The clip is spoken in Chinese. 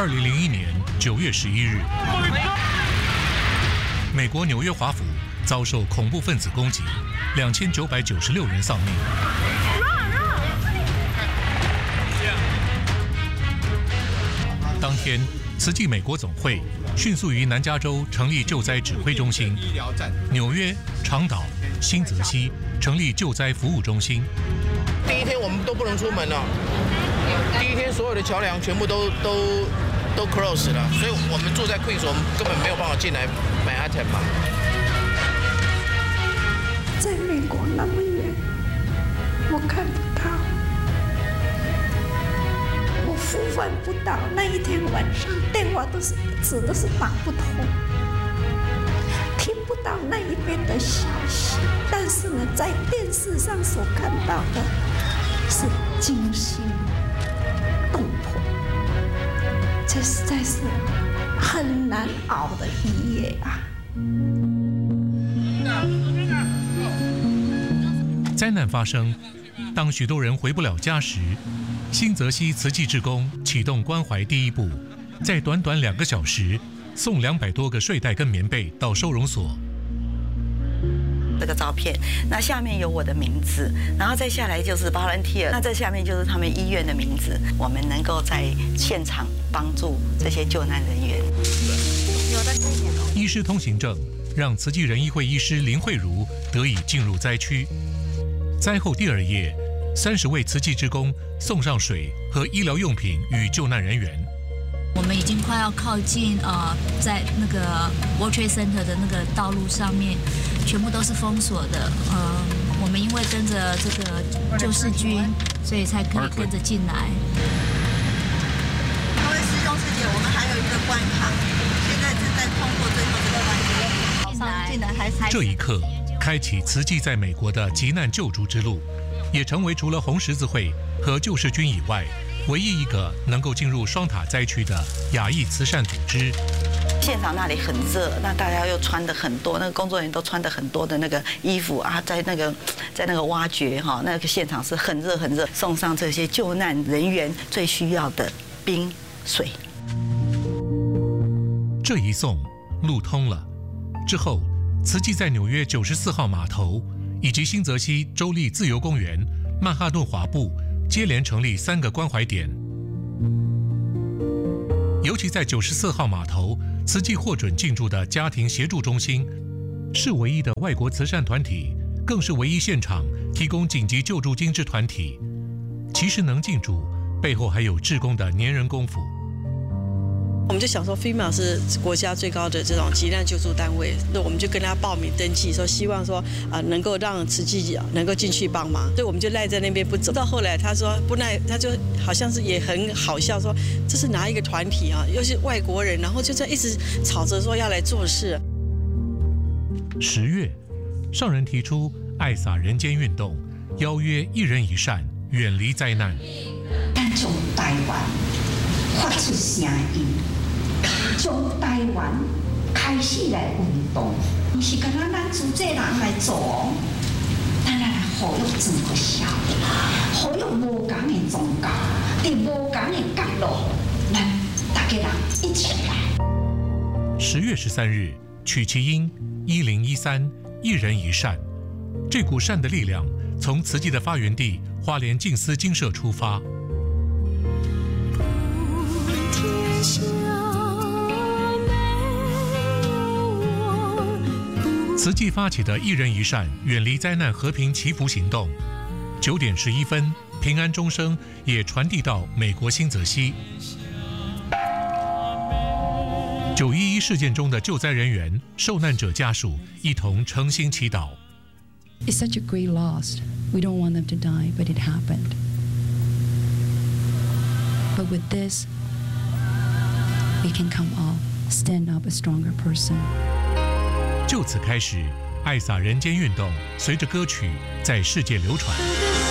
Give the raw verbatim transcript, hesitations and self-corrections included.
二零零一年九月十一日，美国纽约华府遭受恐怖分子攻击，两千九百九十六人丧命。当天，慈济美国总会迅速于南加州成立救灾指挥中心，纽约、长岛、新泽西成立救灾服务中心。 第一天我们都不能出门了，第一天所有的桥梁全部都都都 close 了，所以我们住在 Queens， 我们根本没有办法进来 Manhattan 嘛。 在美国那么远，我看不到，我呼唤不到。那一天晚上电话都是一直都是打不通，听不到那一边的消息。但是呢，在电视上所看到的是惊心动魄，这实在是很难熬的一夜啊！ 灾难发生，当许多人回不了家时，新泽西慈济志工启动关怀第一步，在短短两个小时送两百多个睡袋跟棉被到收容所。 这个照片，那下面有我的名字，然后再下来就是 volunteer， 那这下面就是他们医院的名字。我们能够在现场帮助这些救难人员。有的可以点哦。 医师通行证让慈济人医会医师林慧茹得以进入灾区。灾后第二夜，三十位慈济志工送上水和医疗用品与救难人员。 我们已经快要靠近呃，在那个 World Trade Center 的那个道路上面，全部都是封锁的。呃，我们因为跟着这个救世军，所以才可以跟着进来。 各位师兄师姐，我们还有一个关卡，现在正在通过最后这个关卡。进来，进来还是这一刻，开启慈济在美国的急难救助之路，也成为除了红十字会和救世军以外，唯一一个能够进入双塔灾区的亚裔慈善组织。 现场那里很热，那大家又穿的很多，那个工作人员都穿的很多的那个衣服啊，在那个在那个挖掘哈，那个现场是很热很热，送上这些救难人员最需要的冰水。 这一送，路通了。之后，慈济在纽约九十四号码头以及新泽西州立自由公园、曼哈顿华埠接连成立三个关怀点。尤其在九十四号码头，慈济获准进驻的家庭协助中心，是唯一的外国慈善团体，更是唯一现场提供紧急救助金之团体。其实能进驻，背后还有志工的黏人功夫。 我们就想说 ，FEMA 是国家最高的这种急难救助单位，那我们就跟他报名登记，说希望说啊、呃、能够让慈济能够进去帮忙，所以我们就赖在那边不走。到后来他说不赖，他就好像是也很好笑，说这是哪一个团体啊，又是外国人，然后就在一直吵着说要来做事。 十月，上人提出爱洒人间运动，邀约一人一善，远离灾难。 咱从台湾发出声音。从台湾开始来运动，不是跟咱咱自己人来做，咱来呼吁整个社会，呼吁无同的宗教，伫无同的角落，咱大家人一起来。 十月十三日，取其音一零一三，一人一善，这股善的力量从慈济的发源地花莲静思精舍出发。慈济发起的一人一善远离灾难和平祈福行动，九点十一分，平安钟声也传递到美国新泽西。九一一事件中的救灾人员、受难者家属一同诚心祈祷。 It's such a great loss. We don't want them to die, but it happened. But with this, we can come up, stand up a stronger person. 就此开始，爱洒人间运动随着歌曲在世界流传。